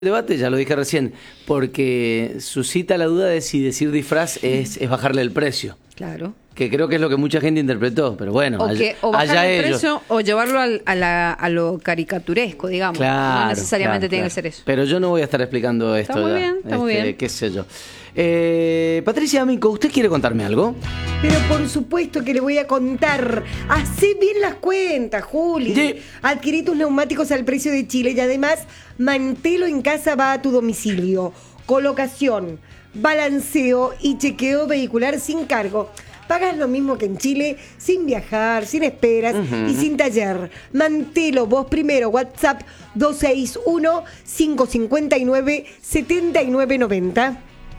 Debate, ya lo dije recién, porque suscita la duda de si decir disfraz es bajarle el precio. Claro. Que creo que es lo que mucha gente interpretó, pero bueno, O bajar allá el ellos. precio o llevarlo a lo caricaturesco, digamos. Claro, no necesariamente tiene claro. que ser eso. Pero yo no voy a estar explicando esto. Está muy bien, está muy bien. Qué sé yo. Patricia Amico, ¿usted quiere contarme algo? Pero por supuesto que le voy a contar. Hacé bien las cuentas, Juli. Sí. Adquirí tus neumáticos al precio de Chile y además Mantelo en casa va a tu domicilio. Colocación, balanceo y chequeo vehicular sin cargo. Pagas lo mismo que en Chile, sin viajar, sin esperas y sin taller. Mantelo, vos primero, WhatsApp 261-559-7990.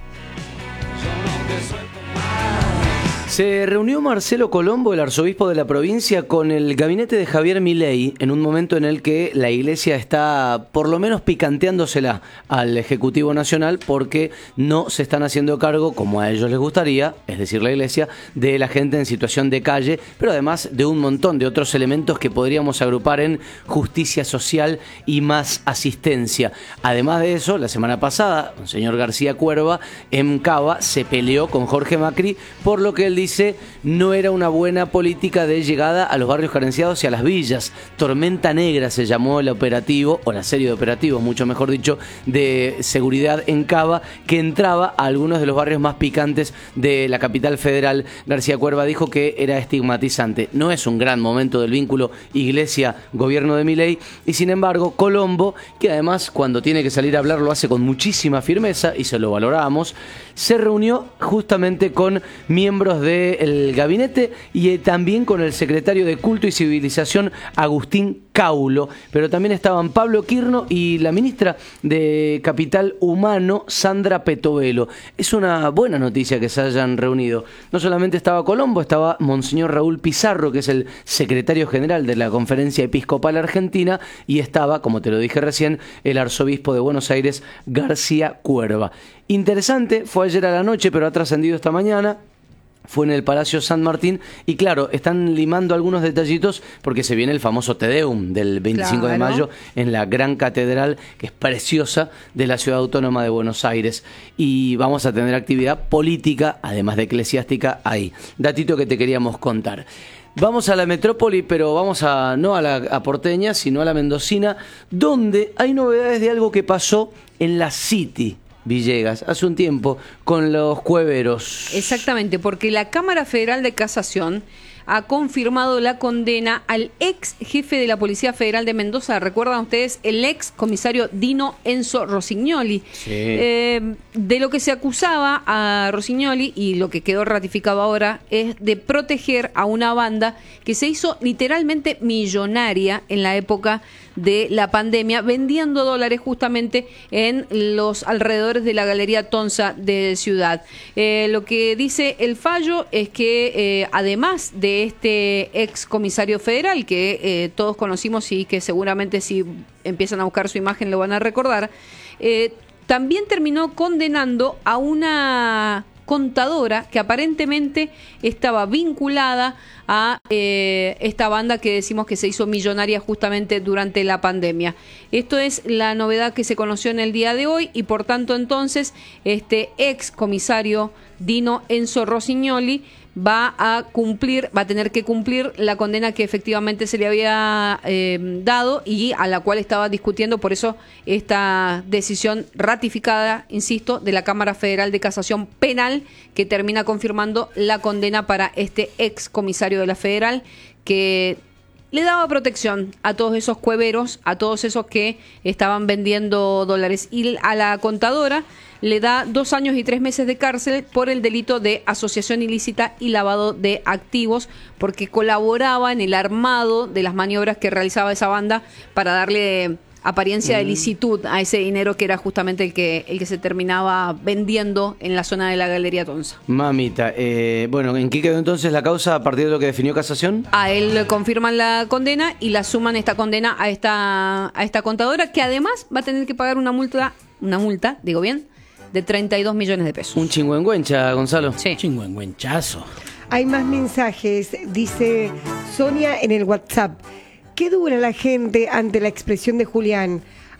Se reunió Marcelo Colombo, el arzobispo de la provincia, con el gabinete de Javier Milei en un momento en el que la Iglesia está por lo menos picanteándosela al Ejecutivo Nacional porque no se están haciendo cargo, como a ellos les gustaría, es decir, la Iglesia, de la gente en situación de calle, pero además de un montón de otros elementos que podríamos agrupar en justicia social y más asistencia. Además de eso, la semana pasada, el señor García Cuerva en Cava se peleó con Jorge Macri por lo que él dice no era una buena política de llegada a los barrios carenciados y a las villas. Tormenta Negra se llamó el operativo, o la serie de operativos, mucho mejor dicho, de seguridad en Cava, que entraba a algunos de los barrios más picantes de la capital federal. García Cuerva dijo que era estigmatizante. No es un gran momento del vínculo Iglesia-Gobierno de Milei, y sin embargo Colombo, que además cuando tiene que salir a hablar lo hace con muchísima firmeza y se lo valoramos, se reunió justamente con miembros del gabinete y también con el secretario de Culto y Civilización, Agustín Caulo, pero también estaban Pablo Quirno y la ministra de Capital Humano, Sandra Petovelo. Es una buena noticia que se hayan reunido. No solamente estaba Colombo, estaba Monseñor Raúl Pizarro, que es el secretario general de la Conferencia Episcopal Argentina, y estaba, como te lo dije recién, el arzobispo de Buenos Aires, García Cuerva. Interesante, fue ayer a la noche, pero ha trascendido esta mañana. Fue en el Palacio San Martín y claro, están limando algunos detallitos porque se viene el famoso Te Deum del 25 de mayo en la gran catedral, que es preciosa, de la Ciudad Autónoma de Buenos Aires, y vamos a tener actividad política, además de eclesiástica, ahí. Datito que te queríamos contar. Vamos a la metrópoli, pero vamos no a la porteña, sino a la mendocina, donde hay novedades de algo que pasó en la City Villegas hace un tiempo con los cueveros. Exactamente, porque la Cámara Federal de Casación ha confirmado la condena al ex jefe de la Policía Federal de Mendoza. ¿Recuerdan ustedes? El ex comisario Dino Enzo Rossignoli. Sí. De lo que se acusaba a Rossignoli, y lo que quedó ratificado ahora, es de proteger a una banda que se hizo literalmente millonaria en la época de la pandemia, vendiendo dólares justamente en los alrededores de la Galería Tonza de Ciudad. Lo que dice el fallo es que además de este ex comisario federal que todos conocimos y que seguramente si empiezan a buscar su imagen lo van a recordar, también terminó condenando a una contadora que aparentemente estaba vinculada a esta banda que decimos que se hizo millonaria justamente durante la pandemia. Esto es la novedad que se conoció en el día de hoy, y por tanto entonces este ex comisario Dino Enzo Rossignoli va a tener que cumplir la condena que efectivamente se le había dado y a la cual estaba discutiendo. Por eso esta decisión ratificada, insisto, de la Cámara Federal de Casación Penal, que termina confirmando la condena para este ex comisario de la Federal, que le daba protección a todos esos cueveros, a todos esos que estaban vendiendo dólares. Y a la contadora le da 2 años y 3 meses de cárcel por el delito de asociación ilícita y lavado de activos, porque colaboraba en el armado de las maniobras que realizaba esa banda para darle apariencia de licitud a ese dinero que era justamente el que se terminaba vendiendo en la zona de la Galería Tonza. Mamita, bueno, ¿en qué quedó entonces la causa a partir de lo que definió Casación? A él le confirman la condena y la suman esta condena a esta contadora, que además va a tener que pagar una multa, digo bien, de 32 millones de pesos. Un chingüengüencha, Gonzalo. Sí. Chingüengüenchazo. Hay más mensajes, dice Sonia en el WhatsApp. ¿Qué dura la gente ante la expresión de Julián?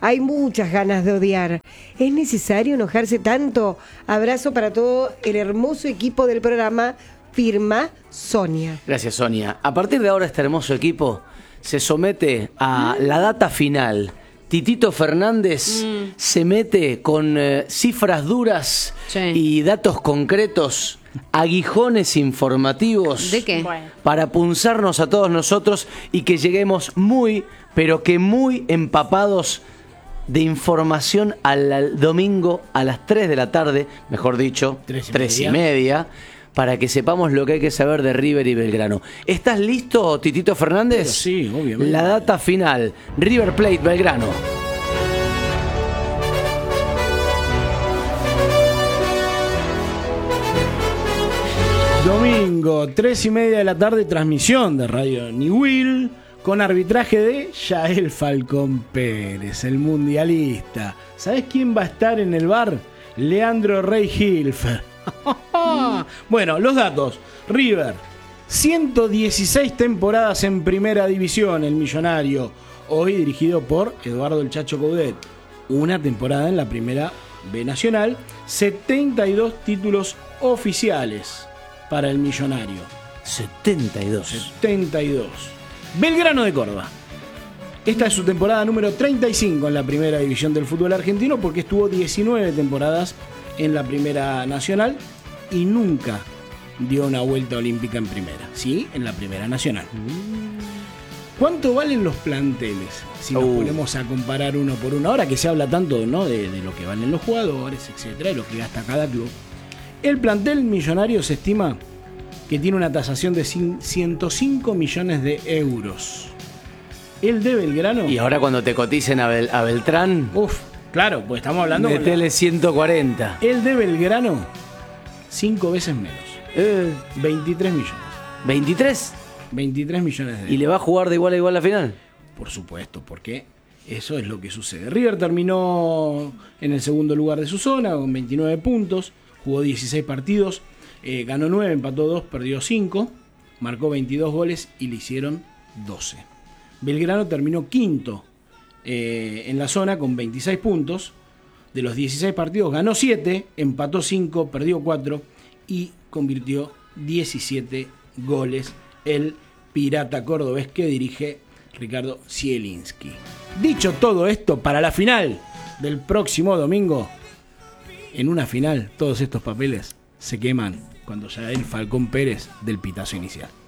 Hay muchas ganas de odiar. ¿Es necesario enojarse tanto? Abrazo para todo el hermoso equipo del programa. Firma Sonia. Gracias, Sonia. A partir de ahora, este hermoso equipo se somete a la data final. Titito Fernández se mete con cifras duras y datos concretos, aguijones informativos. ¿De qué? Para punzarnos a todos nosotros y que lleguemos muy, pero que muy empapados de información al domingo a las 3 de la tarde, mejor dicho, 3:30, para que sepamos lo que hay que saber de River y Belgrano. ¿Estás listo, Titito Fernández? Pero sí, obviamente. La data final, River Plate Belgrano. Domingo, 3:30 de la tarde, transmisión de Radio Niwil, con arbitraje de Yael Falcón Pérez, el mundialista. ¿Sabés quién va a estar en el bar? Leandro Rey Hilfer. Bueno, los datos. River, 116 temporadas en primera división, el millonario, hoy dirigido por Eduardo el Chacho Coudet. Una temporada en la primera B Nacional, 72 títulos oficiales para el millonario. 72. Belgrano de Córdoba. Esta es su temporada número 35 en la primera división del fútbol argentino, porque estuvo 19 temporadas en la primera nacional y nunca dio una vuelta olímpica en primera, ¿sí? En la primera nacional. ¿Cuánto valen los planteles? Si nos ponemos a comparar uno por uno, ahora que se habla tanto, ¿no?, de lo que valen los jugadores, etcétera, de lo que gasta cada club. El plantel millonario se estima que tiene una tasación de 105 millones de euros. El de Belgrano... Y ahora cuando te coticen a Beltrán... Claro, pues estamos hablando... Metele 140. El de Belgrano, 5 veces menos. 23 millones. ¿23? 23 millones de euros. ¿Y le va a jugar de igual a igual la final? Por supuesto, porque eso es lo que sucede. River terminó en el segundo lugar de su zona con 29 puntos, jugó 16 partidos, ganó 9, empató 2, perdió 5, marcó 22 goles y le hicieron 12. Belgrano terminó quinto en la zona con 26 puntos. De los 16 partidos ganó 7, empató 5, perdió 4 y convirtió 17 goles el pirata cordobés que dirige Ricardo Zielinski. Dicho todo esto, para la final del próximo domingo, en una final todos estos papeles se queman cuando Yael Falcón Pérez del pitazo inicial.